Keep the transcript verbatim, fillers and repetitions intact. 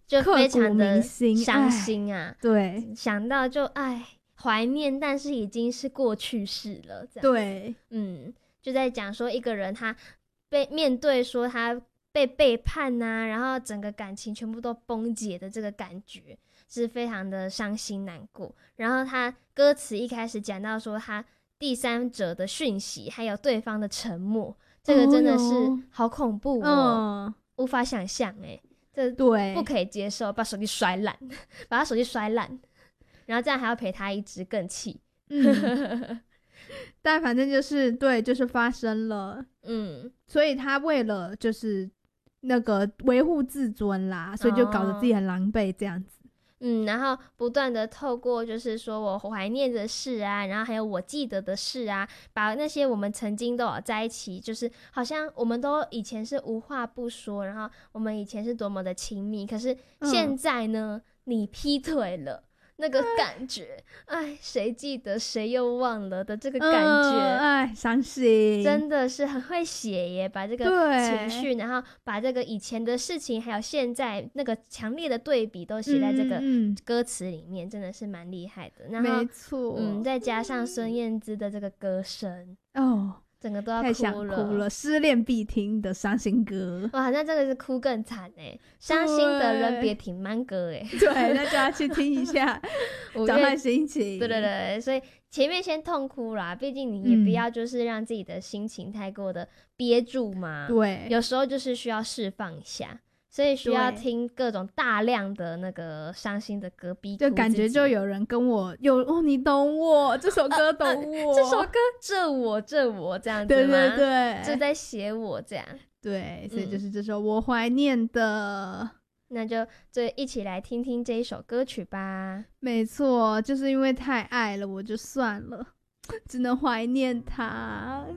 就非常的伤心啊。 对， 想到就哎怀念，但是已经是过去式了。这样对， 嗯，就在讲说一个人他被面对说他被背叛啊，然后整个感情全部都崩解的这个感觉是非常的伤心难过。然后他歌词一开始讲到说他第三者的讯息还有对方的沉默，这个真的是好恐怖哦，嗯、无法想象哎，这对不可以接受，把手机摔烂，把他手机摔烂，然后这样还要陪他一直更气。 嗯但反正就是对，就是发生了，嗯，所以他为了就是那个维护自尊啦，所以就搞得自己很狼狈这样子。 嗯，然后不断的透过就是说我怀念的事啊，然后还有我记得的事啊，把那些我们曾经都有在一起，就是好像我们都以前是无话不说，然后我们以前是多么的亲密，可是现在呢，嗯、你劈腿了。那个感觉，哎，谁记得谁又忘了的这个感觉， 哎、嗯，伤心， 真的是很会写耶，把这个情绪，然后把这个以前的事情，还有现在那个强烈的对比，都写在这个歌词里面，嗯嗯真的是蛮厉害的。然后， 没错， 嗯，再加上孙燕姿的这个歌声， 哦。 整个都要哭了， 太想哭了，失恋必听的伤心歌。 哇，那这个是哭更惨哎，伤心的人别听慢歌哎。 对，那就要去听一下，转换心情。 对对对，所以前面先痛哭啦，毕竟你也不要就是让自己的心情太过的憋住嘛。 对、嗯， 有时候就是需要释放一下。所以需要听各种大量的那个伤心的歌逼哭自己， 就感觉就有人跟我有哦，你懂我，这首歌懂我， 啊啊、这首歌这我这我这样子吗？ 对对对， 就在写我这样。 对，所以就是这首我怀念的、嗯， 那就就一起来听听这一首歌曲吧。 没错，就是因为太爱了，我就算了，只能怀念它。